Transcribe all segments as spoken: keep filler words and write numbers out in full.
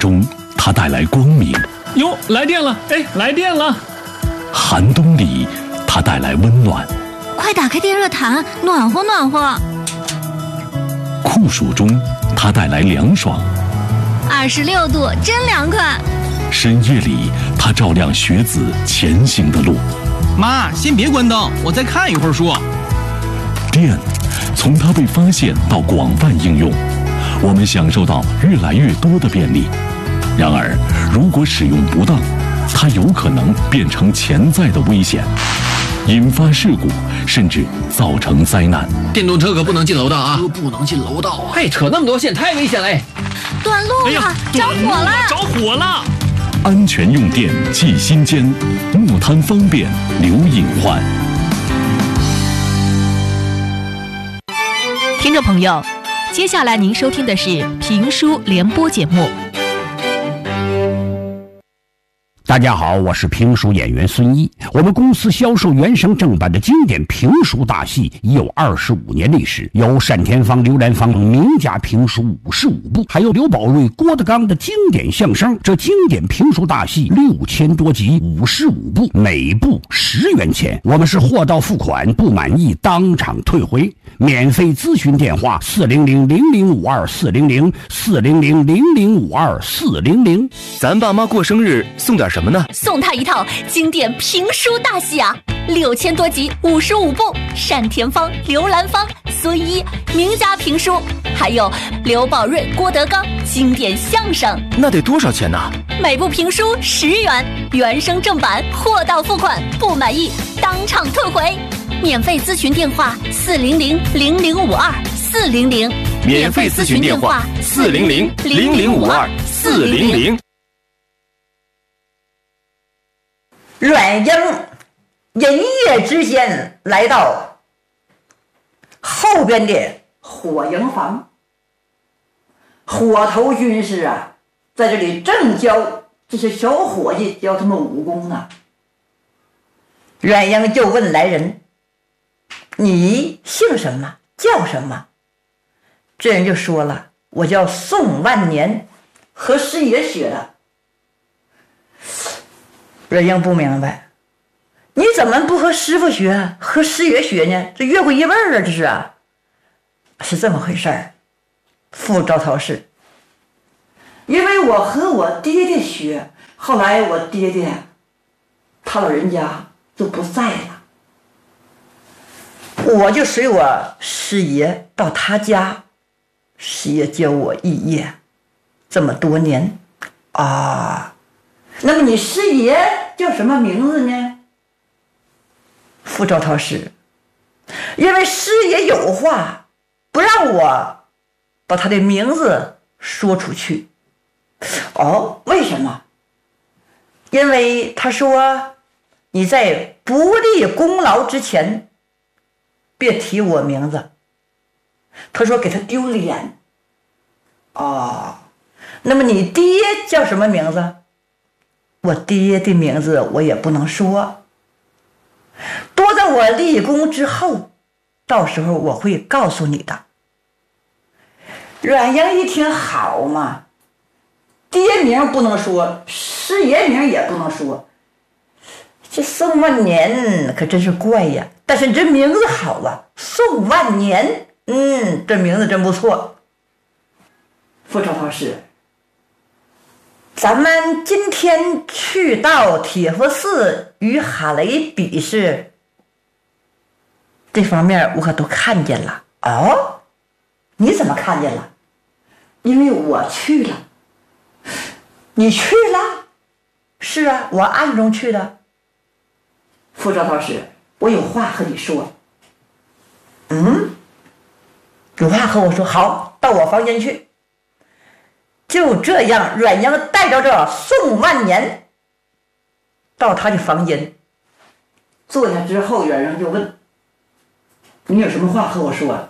中，它带来光明。 哟，来电了！哎，来电了！ 寒冬里，它带来温暖。 快打开电热毯，暖和暖和。 酷暑中，它带来凉爽。 二十六度，真凉快。 深夜里，它照亮学子前行的路。 妈，先别关灯，我再看一会儿书。 电，从它被发现到广泛应用，我们享受到越来越多的便利。然而，如果使用不当，它有可能变成潜在的危险，引发事故，甚至造成灾难。 电动车可不能进楼道啊！ 不能进楼道啊！ 哎，扯那么多线太危险了！ 断路了，哎呀，着火了！ 着火了！ 安全用电系心间，莫贪方便留隐患。 听众朋友，接下来您收听的是评书联播节目。 大家好，我是评书演员孙一。我们公司销售原声正版的经典评书大戏已有二十五年历史，有单田芳、刘兰芳名家评书五十五部，还有刘宝瑞、郭德纲的经典相声。这经典评书大戏六千多集，五十五部，每部十元钱。我们是货到付款，不满意当场退回。免费咨询电话：四零零零零五二四零零四零零零零五二四零零。 咱爸妈过生日送点什么呢？ 送他一套经典评书大戏啊，六千多集，五十五部，单田芳、刘兰芳、孙一名家评书，还有刘宝瑞、郭德纲经典相声。 那得多少钱呢？ 每部评书十元，原声正版，货到付款，不满意当场退回。免费咨询电话：四零零零零五二四零零。 免费咨询电话：四零零零零五二四零零。 阮英人夜之间来到后边的火营房，火头军师啊，在这里正教这些小伙计教他们武功呢。阮英就问来人：“你姓什么？叫什么？”这人就说了：“我叫宋万年，和师爷学的。”阮英不明白，你怎么不和师傅学，和师爷学呢？这越过一味儿啊，这是啊，是这么回事儿。副招讨是，因为我和我爹爹学，后来我爹爹他老人家就不在了，我就随我师爷到他家，师爷教我艺业，这么多年啊。那么你师爷叫什么名字呢？副招讨是，因为师爷有话不让我把他的名字说出去。哦，为什么？因为他说你在不立功劳之前别提我名字，他说给他丢脸。哦，那么你爹叫什么名字？我爹的名字我也不能说，多在我立功之后，到时候我会告诉你的。阮英一听，好嘛，爹名不能说，师爷名也不能说，这宋万年可真是怪呀。但是你这名字好啊，宋万年，嗯，这名字真不错。副招讨是，咱们今天去到铁佛寺与哈雷比试，这方面我可都看见了。哦，你怎么看见了？因为我去了。你去了？是啊，我暗中去的。副招讨是，我有话和你说。嗯，有话和我说，好，到我房间去。就这样，阮英带着这宋万年到他的房间，坐下之后，阮英就问：“你有什么话和我说？”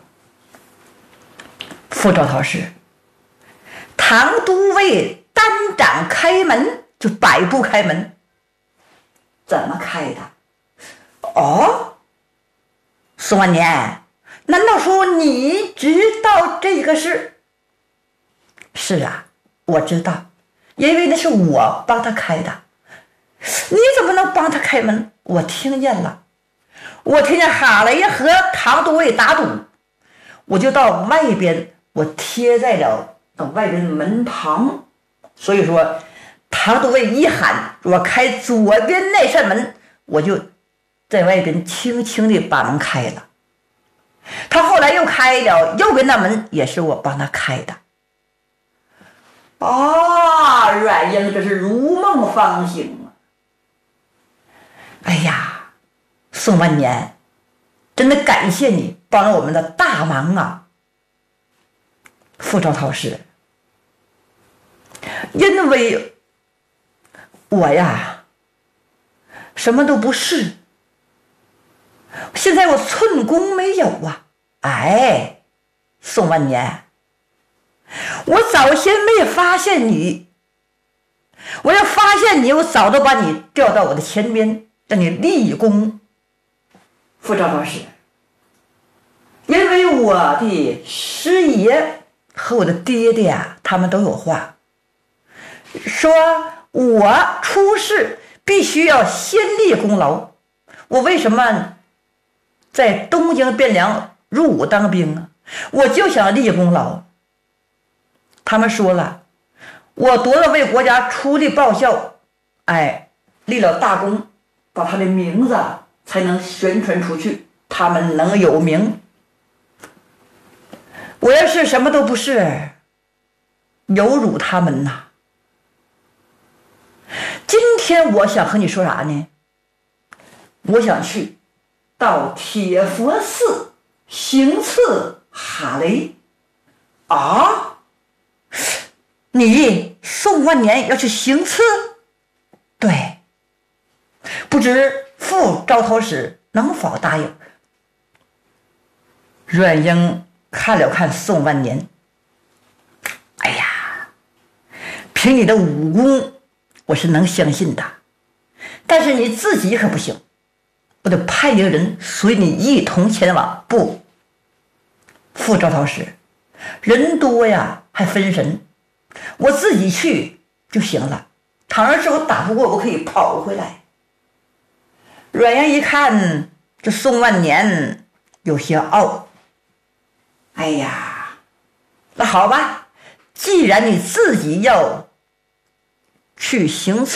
副招讨是，唐都尉单掌开门，就百步开门，怎么开的？哦，宋万年，难道说你知道这个事？是啊，我知道， 因为那是我帮他开的。你怎么能帮他开门？我听见了，我听见哈雷和唐都尉打赌，我就到外边，我贴在了外边门旁。所以说唐都尉一喊我开左边那扇门，我就在外边轻轻地把门开了。他后来又开了右边那门，也是我帮他开的。啊，阮英这是如梦方醒啊！哎呀，宋万年，真的感谢你帮了我们的大忙啊！傅兆涛师，因为我呀什么都不是，现在我寸功没有啊！哎，宋万年，我早先没发现你，我要发现你，我早都把你调到我的前边，让你立功。傅兆涛师，因为我的师爷和我的爹爹啊，他们都有话说，我出世必须要先立功劳。我为什么在东京汴梁入伍当兵啊？我就想立功劳。他们说了，我多了为国家出力报效，哎，立了大功，把他的名字才能宣传出去，他们能有名。我要是什么都不是，有辱他们呐。今天我想和你说啥呢？我想去到铁佛寺行刺哈雷。啊，你宋万年要去行刺？对，不知傅兆涛师能否答应？阮英看了看宋万年，哎呀，凭你的武功我是能相信的，但是你自己可不行，我得派一个人随你一同前往。不，傅兆涛师，人多呀还分神，我自己去就行了，倘若是我打不过，我可以跑回来。阮阳一看这宋万年有些傲，哎呀，那好吧，既然你自己要去行刺